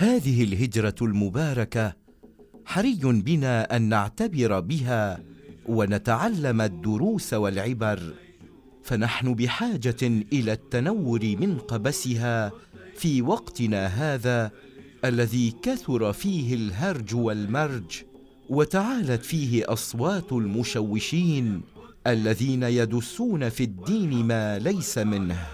هذه الهجرة المباركة حري بنا أن نعتبر بها ونتعلم الدروس والعبر، فنحن بحاجة إلى التنور من قبسها في وقتنا هذا الذي كثر فيه الهرج والمرج، وتعالت فيه أصوات المشوشين الذين يدسون في الدين ما ليس منه،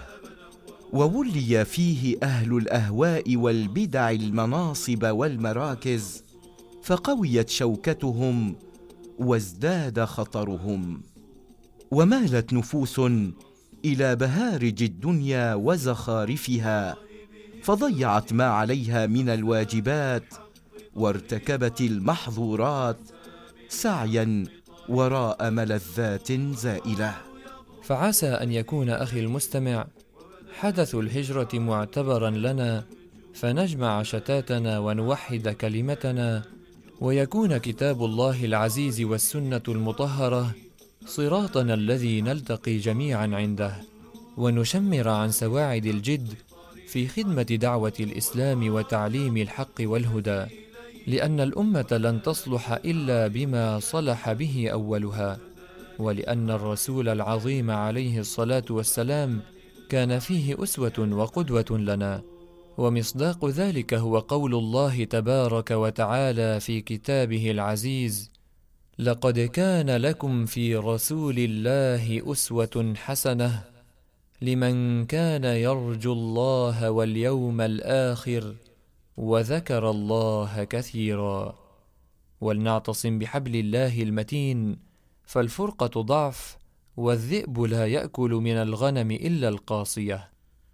وولي فيه أهل الأهواء والبدع المناصب والمراكز، فقويت شوكتهم وازداد خطرهم، ومالت نفوس إلى بهارج الدنيا وزخارفها، فضيعت ما عليها من الواجبات وارتكبت المحظورات سعيا وراء ملذات زائلة. فعسى أن يكون أخي المستمع حدث الهجرة معتبرا لنا، فنجمع شتاتنا ونوحد كلمتنا، ويكون كتاب الله العزيز والسنة المطهرة صراطنا الذي نلتقي جميعا عنده، ونشمر عن سواعد الجد في خدمة دعوة الإسلام وتعليم الحق والهدى، لأن الأمة لن تصلح إلا بما صلح به أولها، ولأن الرسول العظيم عليه الصلاة والسلام كان فيه أسوة وقدوة لنا. ومصداق ذلك هو قول الله تبارك وتعالى في كتابه العزيز: لقد كان لكم في رسول الله أسوة حسنة لمن كان يرجو الله واليوم الآخر وذكر الله كثيرا. ولنعتصم بحبل الله المتين، فالفرقة ضعف، والذئب لا يأكل من الغنم إلا القاصية.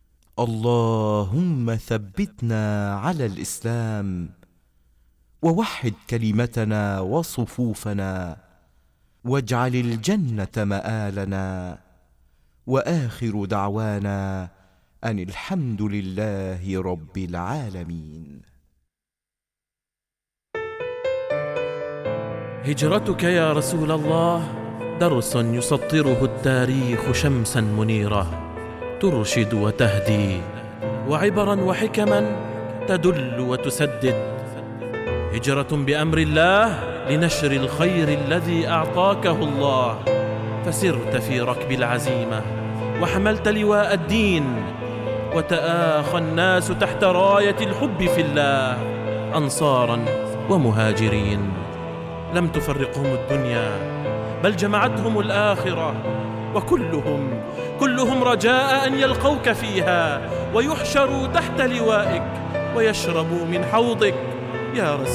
اللهم ثبتنا على الإسلام، ووحد كلمتنا وصفوفنا، واجعل الجنة مآلنا، وآخر دعوانا أن الحمد لله رب العالمين. هجرتك يا رسول الله درس يسطره التاريخ شمسا منيرة، ترشد وتهدي، وعبرا وحكما تدل وتسدد. هجرة بأمر الله لنشر الخير الذي أعطاكه الله، فسرت في ركب العزيمة وحملت لواء الدين، وتآخى الناس تحت راية الحب في الله، أنصارا ومهاجرين. لم تفرقهم الدنيا بل جمعتهم الآخرة، وكلهم رجاء أن يلقوك فيها ويحشروا تحت لوائك ويشربوا من حوضك يا رسول